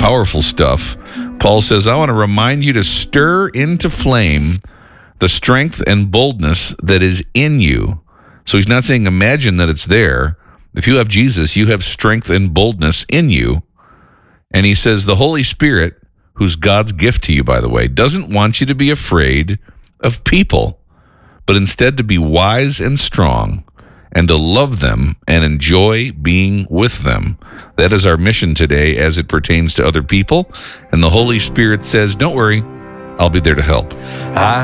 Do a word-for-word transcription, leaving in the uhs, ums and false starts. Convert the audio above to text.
powerful stuff. Paul says, I want to remind you to stir into flame the strength and boldness that is in you. So he's not saying imagine that it's there. If you have Jesus, you have strength and boldness in you. And he says the Holy Spirit, who's God's gift to you, by the way, doesn't want you to be afraid of people, but instead to be wise and strong and to love them and enjoy being with them. That is our mission today as it pertains to other people. And the Holy Spirit says, don't worry, I'll be there to help. I